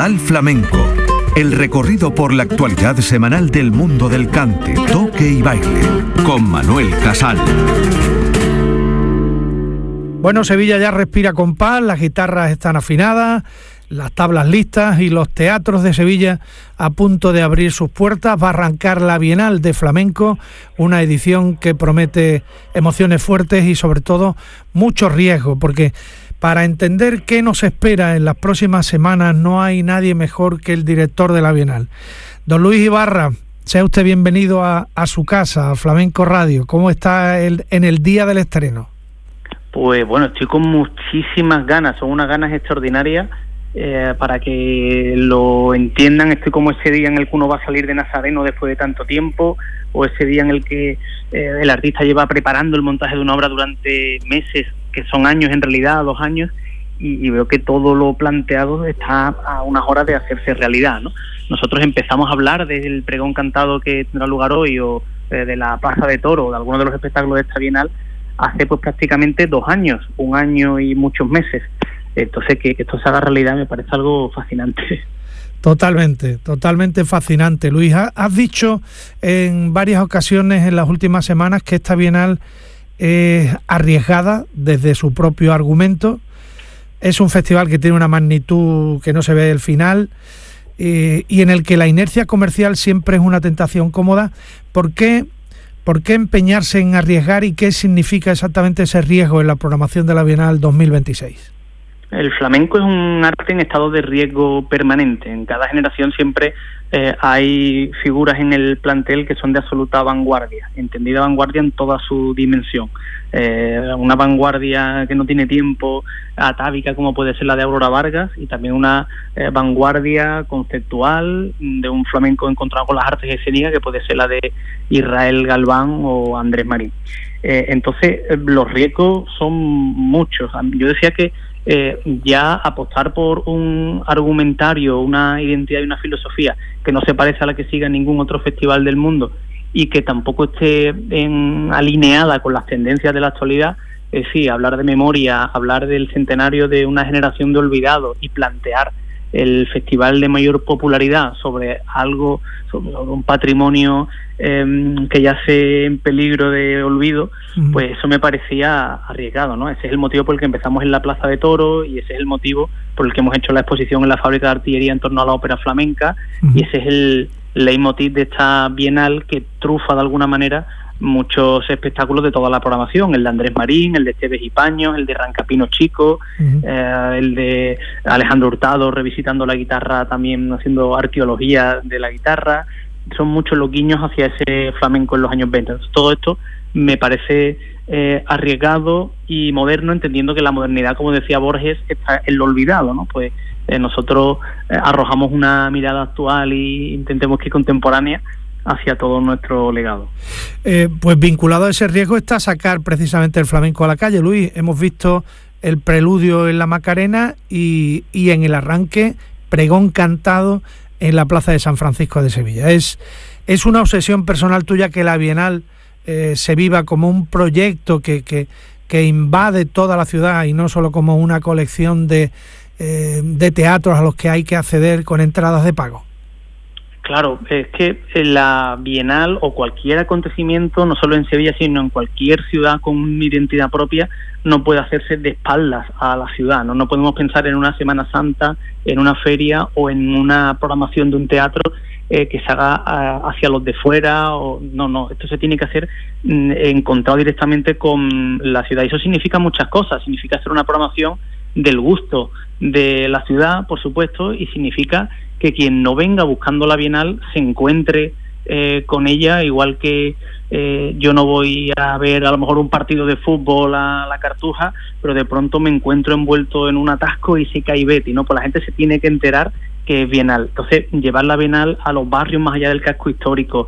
Portal Flamenco. El recorrido por la actualidad semanal del mundo del cante, toque y baile. Con Manuel Casal. Bueno, Sevilla ya respira con paz, las guitarras están afinadas, las tablas listas y los teatros de Sevilla a punto de abrir sus puertas. Va a arrancar la Bienal de Flamenco, una edición que promete emociones fuertes y sobre todo mucho riesgo, porque para entender qué nos espera en las próximas semanas no hay nadie mejor que el director de la Bienal. Don Luis Ibarra, sea usted bienvenido a su casa, a Flamenco Radio. ¿Cómo está en el día del estreno? Pues bueno, estoy con muchísimas ganas, son unas ganas extraordinarias. Para que lo entiendan, estoy como ese día en el que uno va a salir de Nazareno después de tanto tiempo, o ese día en el que el artista lleva preparando el montaje de una obra durante meses, que son años en realidad, 2 años, y veo que todo lo planteado está a unas horas de hacerse realidad, ¿no? Nosotros empezamos a hablar del pregón cantado que tendrá lugar hoy, o de la Plaza de Toro, o de algunos de los espectáculos de esta Bienal, hace pues prácticamente 2 años, 1 año y muchos meses. Entonces, que esto se haga realidad me parece algo fascinante. Totalmente fascinante. Luis, has dicho en varias ocasiones en las últimas semanas que esta Bienal es arriesgada desde su propio argumento. Es un festival que tiene una magnitud que no se ve el final y en el que la inercia comercial siempre es una tentación cómoda. ¿Por qué empeñarse en arriesgar y qué significa exactamente ese riesgo en la programación de la Bienal 2026? El flamenco es un arte en estado de riesgo permanente. En cada generación siempre hay figuras en el plantel que son de absoluta vanguardia, entendida vanguardia en toda su dimensión. Una vanguardia que no tiene tiempo, atávica, como puede ser la de Aurora Vargas, y también una vanguardia conceptual de un flamenco encontrado con las artes escénicas, que puede ser la de Israel Galván o Andrés Marín. Entonces, los riesgos son muchos. Yo decía que ya apostar por un argumentario, una identidad y una filosofía que no se parece a la que siga ningún otro festival del mundo y que tampoco esté alineada con las tendencias de la actualidad, sí, hablar de memoria, hablar del centenario de una generación de olvidados y plantear el festival de mayor popularidad sobre algo, sobre un patrimonio que yace en peligro de olvido, pues eso me parecía arriesgado, ¿no? Ese es el motivo por el que empezamos en la Plaza de Toro y ese es el motivo por el que hemos hecho la exposición en la Fábrica de Artillería en torno a la ópera flamenca, y ese es el leitmotiv de esta Bienal, que trufa de alguna manera muchos espectáculos de toda la programación: el de Andrés Marín, el de Esteves y Paños, el de Rancapino Chico, el de Alejandro Hurtado revisitando la guitarra, también haciendo arqueología de la guitarra. Son muchos los guiños hacia ese flamenco en los años 20. Entonces, todo esto me parece arriesgado y moderno, entendiendo que la modernidad, como decía Borges, está en lo olvidado, ¿no? Pues nosotros arrojamos una mirada actual y intentemos que contemporánea hacia todo nuestro legado. Pues vinculado a ese riesgo está sacar precisamente el flamenco a la calle, Luis. Hemos visto el preludio en la Macarena y en el arranque pregón cantado en la Plaza de San Francisco de Sevilla. ¿Es una obsesión personal tuya que la Bienal se viva como un proyecto que invade toda la ciudad y no solo como una colección de teatros a los que hay que acceder con entradas de pago? Claro, es que la Bienal o cualquier acontecimiento, no solo en Sevilla, sino en cualquier ciudad con una identidad propia, no puede hacerse de espaldas a la ciudad, ¿no? No podemos pensar en una Semana Santa, en una feria o en una programación de un teatro que se haga hacia los de fuera. No, esto se tiene que hacer encontrado directamente con la ciudad. Y eso significa muchas cosas. Significa hacer una programación del gusto de la ciudad, por supuesto, y significa que quien no venga buscando la Bienal se encuentre con ella, igual que yo no voy a ver a lo mejor un partido de fútbol a la Cartuja, pero de pronto me encuentro envuelto en un atasco y sé que hay Betty, ¿no? Pues la gente se tiene que enterar que es Bienal. Entonces, llevar la Bienal a los barrios más allá del casco histórico,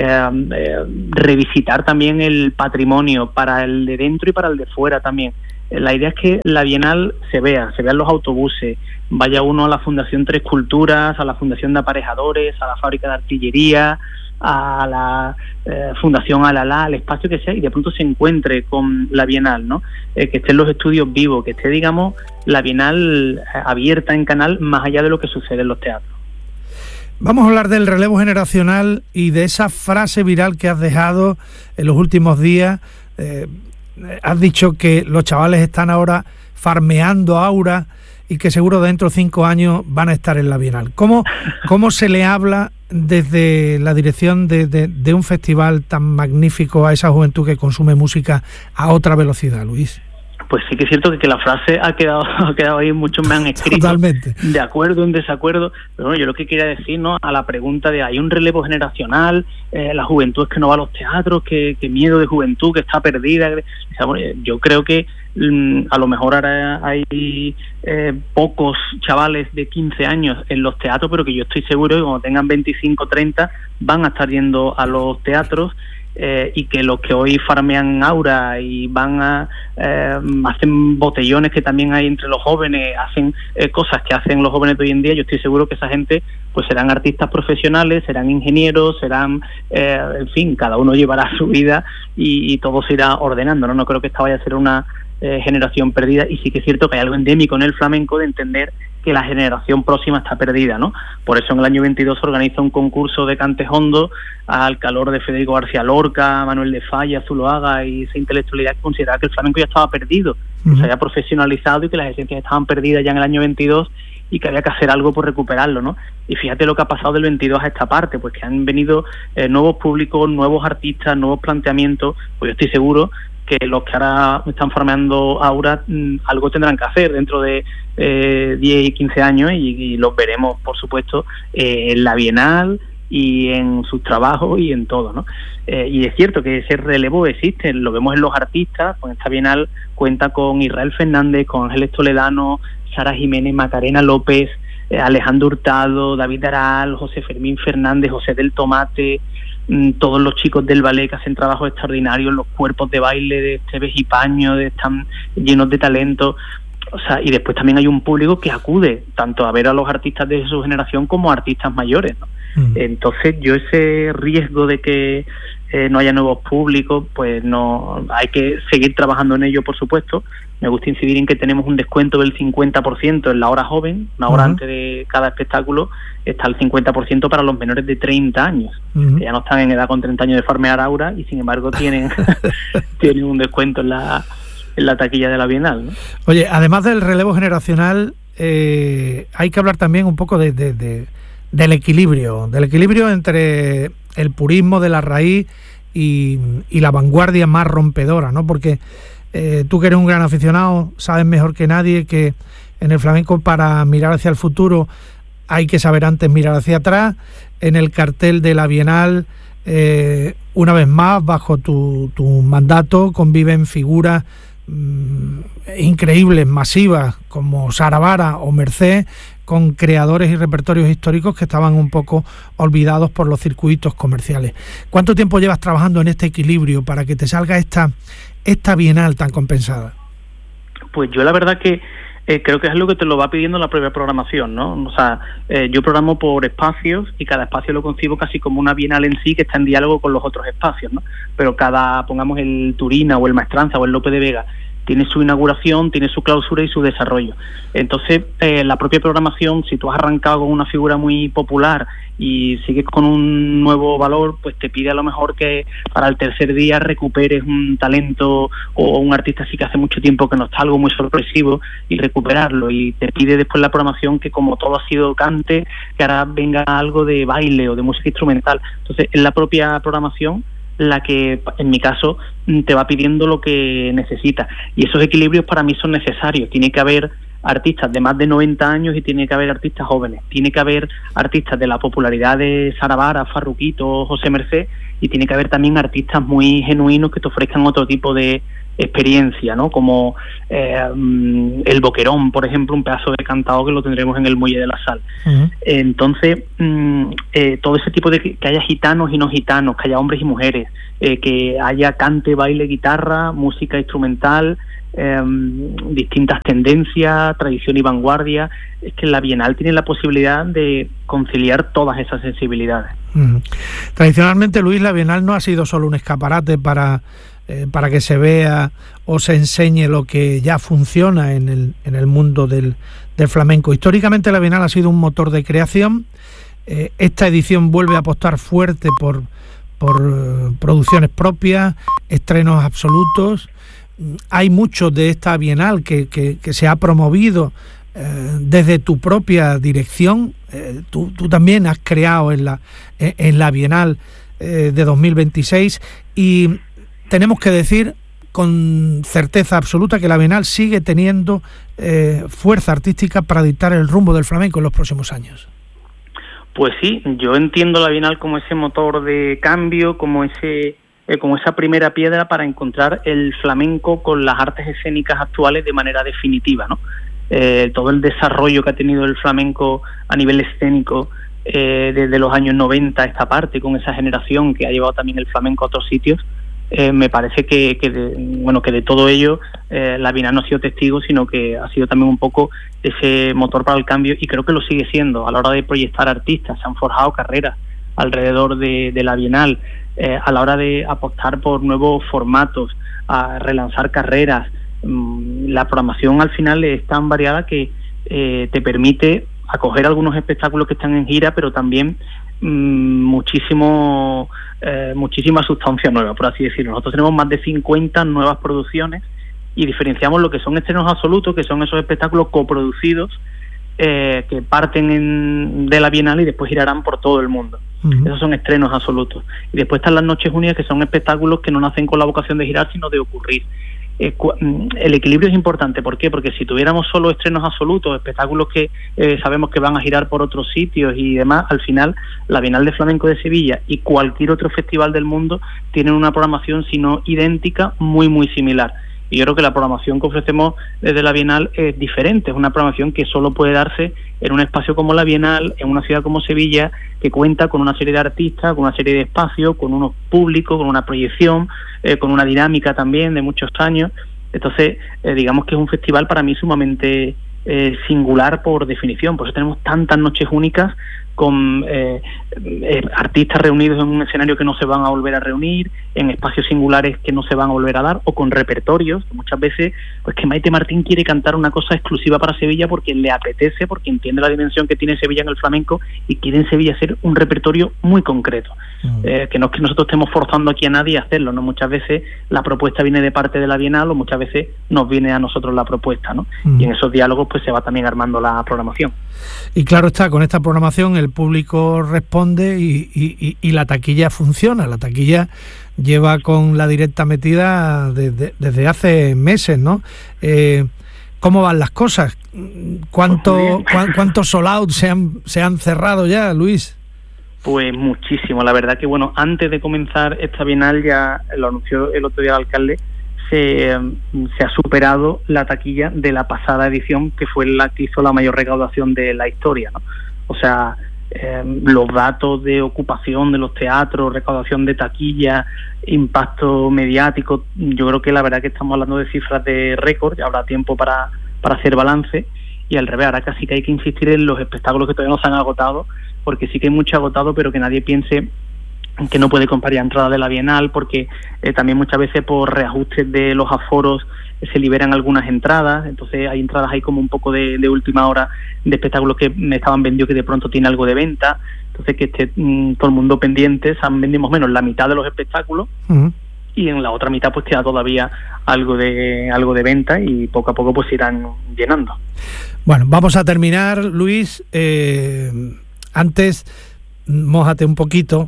revisitar también el patrimonio para el de dentro y para el de fuera también. La idea es que la Bienal se vean los autobuses, vaya uno a la Fundación Tres Culturas, a la Fundación de Aparejadores, a la Fábrica de Artillería, a la Fundación Alalá, al espacio que sea, y de pronto se encuentre con la Bienal, ¿no? Que estén los estudios vivos, que esté, digamos, la Bienal abierta en canal más allá de lo que sucede en los teatros. Vamos a hablar del relevo generacional y de esa frase viral que has dejado en los últimos días. Has dicho que los chavales están ahora farmeando aura y que seguro dentro de 5 años van a estar en la Bienal. ¿Cómo se le habla desde la dirección de un festival tan magnífico a esa juventud que consume música a otra velocidad, Luis? Pues sí que es cierto que la frase ha quedado ahí, muchos me han escrito. Totalmente. De acuerdo, en desacuerdo, pero bueno, yo lo que quería decir, ¿no?, a la pregunta de hay un relevo generacional, la juventud es que no va a los teatros, que miedo de juventud, que está perdida. Yo creo que a lo mejor ahora hay pocos chavales de 15 años en los teatros, pero que yo estoy seguro que cuando tengan 25, 30 van a estar yendo a los teatros. Y que los que hoy farmean aura y van a hacen botellones que también hay entre los jóvenes, hacen cosas que hacen los jóvenes de hoy en día, yo estoy seguro que esa gente pues serán artistas profesionales, serán ingenieros, serán en fin, cada uno llevará su vida y todo se irá ordenando, no creo que esta vaya a ser una generación perdida, y sí que es cierto que hay algo endémico en el flamenco de entender que la generación próxima está perdida, ¿no? Por eso en el año 22 se organiza un concurso de cantes hondo al calor de Federico García Lorca, Manuel de Falla, Zuloaga y esa intelectualidad que consideraba que el flamenco ya estaba perdido, que se había profesionalizado y que las esencias estaban perdidas ya en el año 22 y que había que hacer algo por recuperarlo, ¿no? Y fíjate lo que ha pasado del 22 a esta parte, pues que han venido nuevos públicos, nuevos artistas, nuevos planteamientos, pues yo estoy seguro que los que ahora están farmeando aura algo tendrán que hacer dentro de 10 y 15 años y los veremos, por supuesto, en la Bienal y en sus trabajos y en todo, ¿no? Y es cierto que ese relevo existe, lo vemos en los artistas, pues esta Bienal cuenta con Israel Fernández, con Ángeles Toledano, Sara Jiménez, Macarena López, Alejandro Hurtado, David Aral, José Fermín Fernández, José del Tomate, todos los chicos del ballet que hacen trabajos extraordinarios, los cuerpos de baile de Esteves y Paño, están llenos de talento, o sea, y después también hay un público que acude tanto a ver a los artistas de su generación como a artistas mayores, ¿no? Entonces yo ese riesgo de que no haya nuevos públicos, pues no, hay que seguir trabajando en ello, por supuesto. Me gusta incidir en que tenemos un descuento del 50% en la hora joven, una hora antes de cada espectáculo, está el 50% para los menores de 30 años, que ya no están en edad con 30 años de farmear aura y sin embargo tienen un descuento en la taquilla de la Bienal, ¿no? Oye, además del relevo generacional, hay que hablar también un poco del equilibrio entre el purismo de la raíz y la vanguardia más rompedora, ¿no? Porque tú que eres un gran aficionado, sabes mejor que nadie que en el flamenco para mirar hacia el futuro hay que saber antes mirar hacia atrás. En el cartel de la Bienal, una vez más, bajo tu mandato, conviven figuras increíbles, masivas, como Sara Vara o Mercé, con creadores y repertorios históricos que estaban un poco olvidados por los circuitos comerciales. ¿Cuánto tiempo llevas trabajando en este equilibrio para que te salga esta Bienal tan compensada? Pues yo la verdad que creo que es algo que te lo va pidiendo la propia programación, ¿no? O sea, yo programo por espacios y cada espacio lo concibo casi como una Bienal en sí que está en diálogo con los otros espacios, ¿no? Pero pongamos el Turina o el Maestranza o el Lope de Vega, tiene su inauguración, tiene su clausura y su desarrollo. Entonces, la propia programación, si tú has arrancado con una figura muy popular y sigues con un nuevo valor, pues te pide a lo mejor que para el tercer día recuperes un talento o un artista así que hace mucho tiempo que no está, algo muy sorpresivo, y recuperarlo. Y te pide después la programación que, como todo ha sido cante, que ahora venga algo de baile o de música instrumental. Entonces, es la propia programación la que, en mi caso, te va pidiendo lo que necesitas. Y esos equilibrios para mí son necesarios. Tiene que haber artistas de más de 90 años y tiene que haber artistas jóvenes. Tiene que haber artistas de la popularidad de Sara Vara, Farruquito, José Mercé, y tiene que haber también artistas muy genuinos que te ofrezcan otro tipo de experiencia, ¿no? Como el Boquerón, por ejemplo, un pedazo de cantado que lo tendremos en el Muelle de la Sal. Entonces, todo ese tipo de que haya gitanos y no gitanos, que haya hombres y mujeres, que haya cante, baile, guitarra, música instrumental, distintas tendencias, tradición y vanguardia. Es que la Bienal tiene la posibilidad de conciliar todas esas sensibilidades. Tradicionalmente, Luis, la Bienal no ha sido solo un escaparate para que se vea o se enseñe lo que ya funciona en el mundo del flamenco. Históricamente la Bienal ha sido un motor de creación. Esta edición vuelve a apostar fuerte por producciones propias, estrenos absolutos. Hay mucho de esta Bienal que se ha promovido desde tu propia dirección. Tú también has creado en la Bienal de 2026, y tenemos que decir con certeza absoluta que la Bienal sigue teniendo fuerza artística para dictar el rumbo del flamenco en los próximos años. Pues sí, yo entiendo la Bienal como ese motor de cambio, como esa primera piedra para encontrar el flamenco con las artes escénicas actuales de manera definitiva, ¿no? Todo el desarrollo que ha tenido el flamenco a nivel escénico desde los años 90 a esta parte, con esa generación que ha llevado también el flamenco a otros sitios, me parece que de todo ello la Bienal no ha sido testigo, sino que ha sido también un poco ese motor para el cambio, y creo que lo sigue siendo a la hora de proyectar artistas. Se han forjado carreras alrededor de la Bienal, a la hora de apostar por nuevos formatos, a relanzar carreras. La programación al final es tan variada que te permite acoger algunos espectáculos que están en gira, pero también muchísima sustancia nueva, por así decirlo. Nosotros tenemos más de 50 nuevas producciones y diferenciamos lo que son estrenos absolutos, que son esos espectáculos coproducidos que parten de la Bienal y después girarán por todo el mundo. Esos son estrenos absolutos. Y después están las Noches Unidas, que son espectáculos que no nacen con la vocación de girar, sino de ocurrir. El equilibrio es importante. ¿Por qué? Porque si tuviéramos solo estrenos absolutos, espectáculos que sabemos que van a girar por otros sitios y demás, al final la Bienal de Flamenco de Sevilla y cualquier otro festival del mundo tienen una programación, si no idéntica, muy muy similar. Y yo creo que la programación que ofrecemos desde la Bienal es diferente. Es una programación que solo puede darse en un espacio como la Bienal, en una ciudad como Sevilla, que cuenta con una serie de artistas, con una serie de espacios, con unos públicos, con una proyección, con una dinámica también de muchos años. Entonces, digamos que es un festival para mí sumamente singular por definición. Por eso tenemos tantas noches únicas con artistas reunidos en un escenario que no se van a volver a reunir, en espacios singulares que no se van a volver a dar, o con repertorios. Muchas veces, pues que Maite Martín quiere cantar una cosa exclusiva para Sevilla porque le apetece, porque entiende la dimensión que tiene Sevilla en el flamenco y quiere en Sevilla hacer un repertorio muy concreto. Que no es que nosotros estemos forzando aquí a nadie a hacerlo, ¿no? Muchas veces la propuesta viene de parte de la Bienal, o muchas veces nos viene a nosotros la propuesta, ¿no? Y en esos diálogos pues se va también armando la programación. Y claro está, con esta programación el público responde y la taquilla funciona. La taquilla lleva con la directa metida desde hace meses, ¿no? ¿Cómo van las cosas? ¿Cuántos sold out se han cerrado ya, Luis? Pues muchísimo. La verdad que, bueno, antes de comenzar esta Bienal, ya lo anunció el otro día el alcalde, se ha superado la taquilla de la pasada edición, que fue la que hizo la mayor recaudación de la historia, ¿no? O sea, los datos de ocupación de los teatros, recaudación de taquilla, impacto mediático, yo creo que la verdad que estamos hablando de cifras de récord. Ya habrá tiempo para hacer balance, y al revés, ahora casi que hay que insistir en los espectáculos que todavía no se han agotado, porque sí que hay mucho agotado, pero que nadie piense que no puede comprar ya entradas de la Bienal, porque también muchas veces por reajustes de los aforos se liberan algunas entradas. Entonces hay entradas ahí como un poco de última hora de espectáculos que me estaban vendidos, que de pronto tiene algo de venta. Entonces que esté todo el mundo pendiente. Se han vendido más o menos la mitad de los espectáculos, y en la otra mitad pues queda todavía algo de venta, y poco a poco pues se irán llenando. Bueno, vamos a terminar, Luis. Antes, mójate un poquito.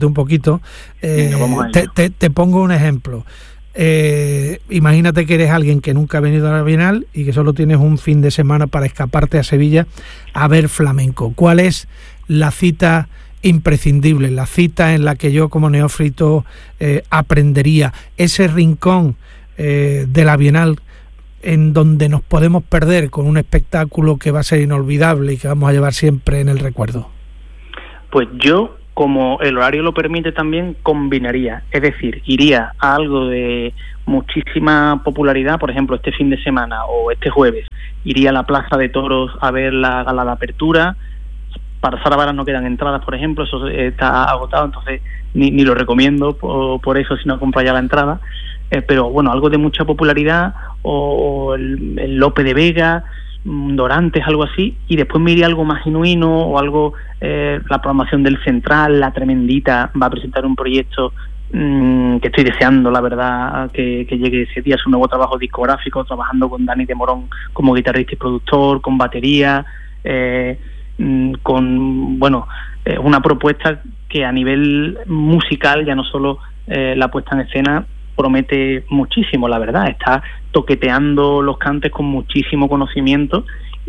Te pongo un ejemplo. Imagínate que eres alguien que nunca ha venido a la Bienal y que solo tienes un fin de semana para escaparte a Sevilla a ver flamenco. ¿Cuál es la cita imprescindible, la cita en la que yo como neófito aprendería? Ese rincón de la Bienal en donde nos podemos perder con un espectáculo que va a ser inolvidable y que vamos a llevar siempre en el recuerdo. Pues yo, como el horario lo permite, también combinaría, es decir, iría a algo de muchísima popularidad. Por ejemplo, este fin de semana o este jueves iría a la Plaza de Toros a ver la gala de apertura. Para Sara Varas no quedan entradas, por ejemplo, eso está agotado, entonces ni lo recomiendo por eso, si no compra ya la entrada. Pero bueno, algo de mucha popularidad, o el Lope de Vega, Dorantes, algo así, y después me iría algo más genuino, o algo, la programación del Central, La Tremendita va a presentar un proyecto que estoy deseando, la verdad, que llegue ese día, su nuevo trabajo discográfico, trabajando con Dani de Morón como guitarrista y productor, con batería, con, bueno, una propuesta que a nivel musical, ya no solo la puesta en escena, promete muchísimo, la verdad. Está toqueteando los cantes con muchísimo conocimiento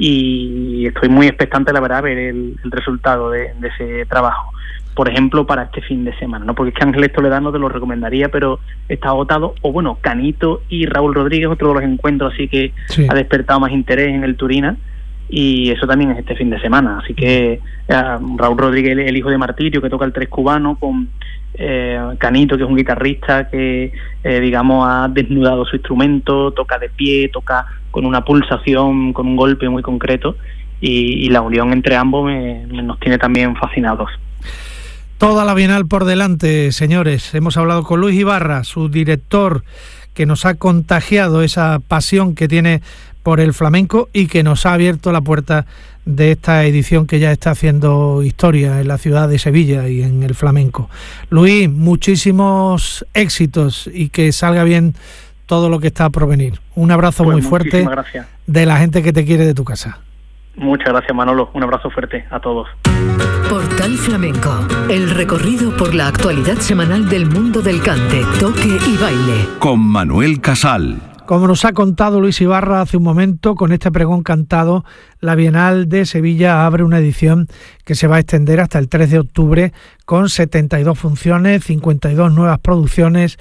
y estoy muy expectante, la verdad, a ver el resultado de ese trabajo. Por ejemplo, para este fin de semana, ¿no? Porque es que Ángeles Toledano te lo recomendaría, pero está agotado. O bueno, Canito y Raúl Rodríguez, otro de los encuentros así que sí ha despertado más interés en el Turina, y eso también es este fin de semana. Así que Raúl Rodríguez, el hijo de Martirio, que toca el tres cubano, con Canito, que es un guitarrista que digamos ha desnudado su instrumento, toca de pie, toca con una pulsación, con un golpe muy concreto, y la unión entre ambos nos tiene también fascinados. Toda la Bienal por delante, señores. Hemos hablado con Luis Ibarra, su director, que nos ha contagiado esa pasión que tiene por el flamenco y que nos ha abierto la puerta de esta edición que ya está haciendo historia en la ciudad de Sevilla y en el flamenco. Luis, muchísimos éxitos y que salga bien todo lo que está por venir. Un abrazo muy fuerte de la gente que te quiere de tu casa. Muchas gracias, Manolo. Un abrazo fuerte a todos. Portal Flamenco, el recorrido por la actualidad semanal del mundo del cante, toque y baile. Con Manuel Casal. Como nos ha contado Luis Ibarra hace un momento, con este pregón cantado, la Bienal de Sevilla abre una edición que se va a extender hasta el 3 de octubre con 72 funciones, 52 nuevas producciones,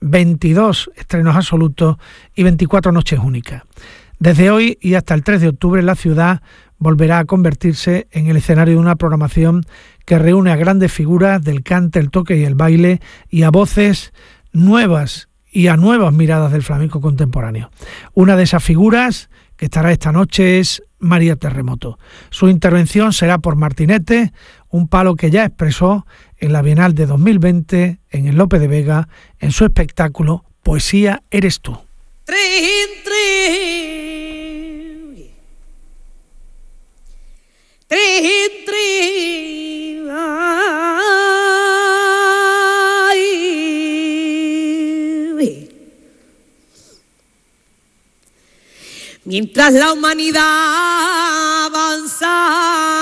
22 estrenos absolutos y 24 noches únicas. Desde hoy y hasta el 3 de octubre la ciudad volverá a convertirse en el escenario de una programación que reúne a grandes figuras del cante, el toque y el baile, y a voces nuevas y a nuevas miradas del flamenco contemporáneo. Una de esas figuras que estará esta noche es María Terremoto. Su intervención será por Martinete, un palo que ya expresó en la Bienal de 2020 en el Lope de Vega en su espectáculo Poesía eres tú. Trin, trin. Trin, trin. Ay. Mientras la humanidad avanza